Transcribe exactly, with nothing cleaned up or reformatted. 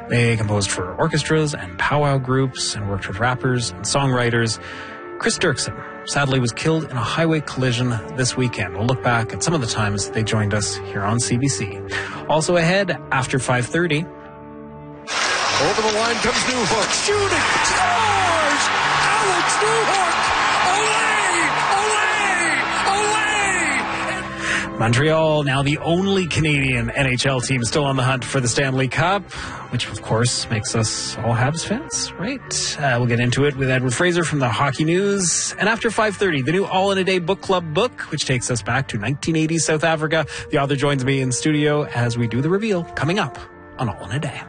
They composed for orchestras and powwow groups and worked with rappers and songwriters. Chris Dirksen sadly was killed in a highway collision this weekend. We'll look back at some of the times they joined us here on C B C. Also ahead, after five thirty. Over the line comes Newhook, shooting, scores! Alex Newhook! Olé! Olé! Olé! Montreal, now the only Canadian N H L team still on the hunt for the Stanley Cup, which of course makes us all Habs fans, right? Uh, we'll get into it with Edward Fraser from the Hockey News. And after five thirty, the new All in a Day Book Club book, which takes us back to nineteen eighties South Africa. The author joins me in studio as we do the reveal, coming up on All in a Day.